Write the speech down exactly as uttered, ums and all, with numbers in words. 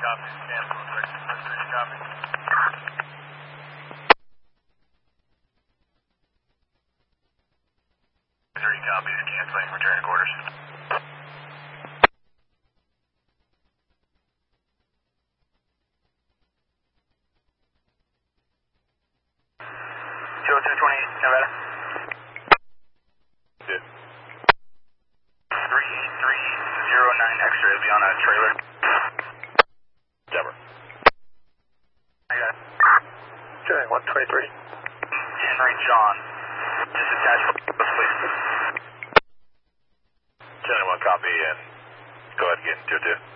copy. Cancel. Three copy. Three copies. Canceling. Return quarters. two oh two twenty-eight, Nevada. Yeah. three three zero nine X-ray will be on a trailer. Denver. I got it. Okay, one twenty-three. Henry John. Just attach photos, please. ten one copy and go ahead and get two two.